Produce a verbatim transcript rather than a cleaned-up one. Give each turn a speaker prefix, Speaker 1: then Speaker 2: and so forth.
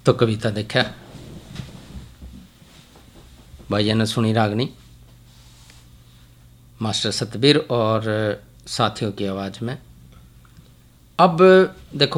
Speaker 1: तो कविता देखा भाइयों ने सुनी रागनी मास्टर सतबीर और साथियों की आवाज़ में। अब देखो